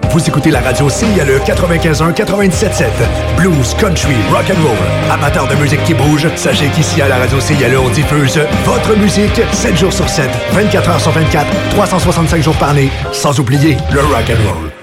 Vous écoutez la radio CILE 95.1, 97.7. Blues, country, rock and roll. Amateurs de musique qui bouge, sachez qu'ici à la radio CILE, on diffuse votre musique 7 jours sur 7, 24 heures sur 24, 365 jours par année, sans oublier le rock and roll.